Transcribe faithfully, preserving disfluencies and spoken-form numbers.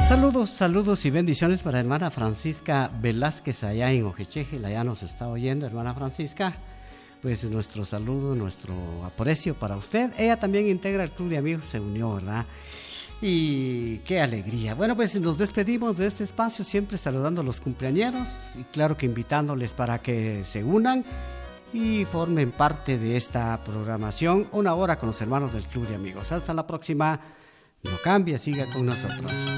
Saludos, saludos y bendiciones para hermana Francisca Velázquez allá en Ojecheje, ya nos está oyendo, hermana Francisca. Pues nuestro saludo, nuestro aprecio para usted. Ella también integra el Club de Amigos, se unió, ¿verdad? Y qué alegría. Bueno, pues nos despedimos de este espacio, siempre saludando a los cumpleañeros y claro que invitándoles para que se unan y formen parte de esta programación, una hora con los hermanos del Club de Amigos. Hasta la próxima, no cambie, siga con nosotros.